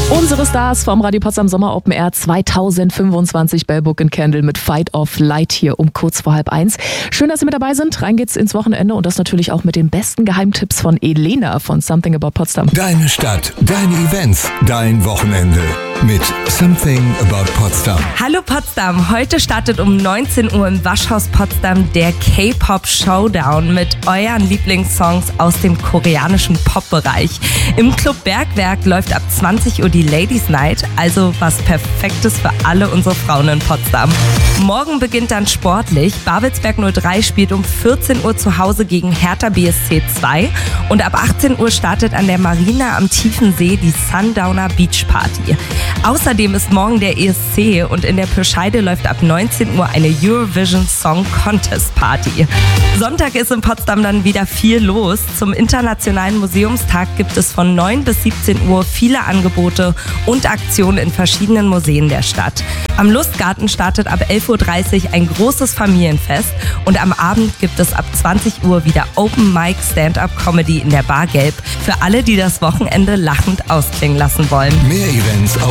Unsere Stars vom Radio Potsdam Sommer Open Air 2025 bei Book & Candle mit Fight of Light hier um kurz vor 12:30. Schön, dass Sie mit dabei sind. Rein geht's ins Wochenende und das natürlich auch mit den besten Geheimtipps von Elena von Something About Potsdam. Deine Stadt, deine Events, dein Wochenende mit Something About Potsdam. Hallo Potsdam, heute startet um 19 Uhr im Waschhaus Potsdam der K-Pop Showdown mit euren Lieblingssongs aus dem koreanischen Pop-Bereich. Im Club Bergwerk läuft ab 20 Uhr die Ladies Night, also was Perfektes für alle unsere Frauen in Potsdam. Morgen beginnt dann sportlich. Babelsberg 03 spielt um 14 Uhr zu Hause gegen Hertha BSC 2 und ab 18 Uhr startet an der Marina am Tiefensee die Sundowner Beach Party. Außerdem ist morgen der ESC und in der Pirscheide läuft ab 19 Uhr eine Eurovision Song Contest Party. Sonntag ist in Potsdam dann wieder viel los. Zum Internationalen Museumstag gibt es von 9 bis 17 Uhr viele Angebote und Aktionen in verschiedenen Museen der Stadt. Am Lustgarten startet ab 11:30 Uhr ein großes Familienfest und am Abend gibt es ab 20 Uhr wieder Open Mic Stand-Up Comedy in der Bar Gelb für alle, die das Wochenende lachend ausklingen lassen wollen. Mehr Events